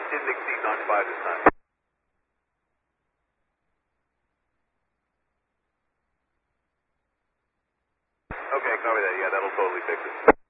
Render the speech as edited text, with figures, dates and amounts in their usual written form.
Didn't exceed 95 this time. Okay, copy that. Yeah, that'll totally fix it.